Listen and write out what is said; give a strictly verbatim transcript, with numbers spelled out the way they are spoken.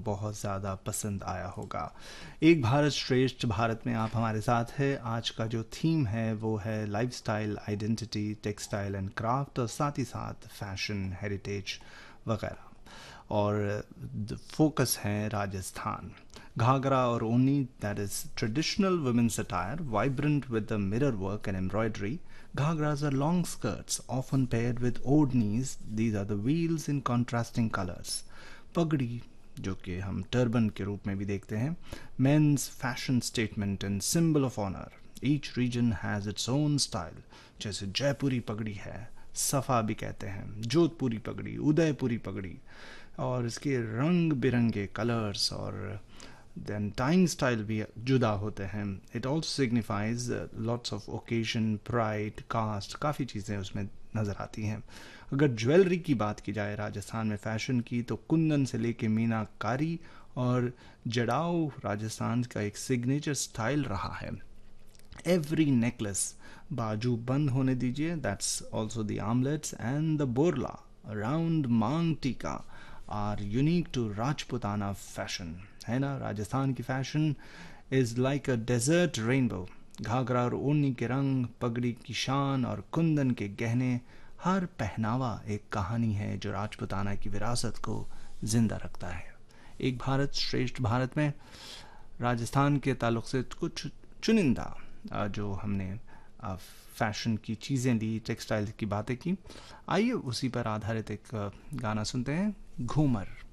बहुत ज़्यादा पसंद आया होगा। एक भारत श्रेष्ठ भारत में आप हमारे साथ हैं। आज का जो थीम है वो है lifestyle, identity, textile and craft और साथ ही साथ फैशन, हेरिटेज वगैरह। और फोकस है राजस्थान। घाघरा और ओनी, that is traditional women's attire, vibrant with the mirror work and embroidery. Ghagras are long skirts, often paired with odhnis. These are the wheels in contrasting colors. पगड़ी, जो कि हम टर्बन के रूप में भी देखते हैं, men's fashion statement and symbol of honor. Each region has its own style. जैसे जयपुरी पगड़ी है, सफ़ा भी कहते हैं, जोधपुरी पगड़ी, उदयपुरी पगड़ी, और इसके रंग बिरंगे कलर्स और देन टाइंग स्टाइल भी जुदा होते हैं. It also signifies lots of occasion, pride, cast, काफ़ी चीज़ें उसमें नज़र आती हैं. अगर ज्वेलरी की बात की जाए राजस्थान में फ़ैशन की, तो कुंदन से लेके मीनाकारी और जड़ाऊ राजस्थान का एक सिग्नेचर स्टाइल रहा है. एवरी नेकलेस, बाजू बंद होने दीजिए, that's also the armlets and the Borla, round मांग टीका are unique to Rajputana fashion. है ना, राजस्थान की fashion is like a desert rainbow. Ghaghara और ओढ़नी के रंग, पगड़ी की शान और कुंदन के गहने, हर पहनावा एक कहानी है जो राजपुताना की विरासत को जिंदा रखता है. एक भारत श्रेष्ठ भारत में राजस्थान के ताल्लुक से कुछ चुनिंदा जो हमने फैशन की चीज़ें ली, टेक्सटाइल की बातें की. आइए उसी पर आधारित एक गाना सुनते हैं, घूमर.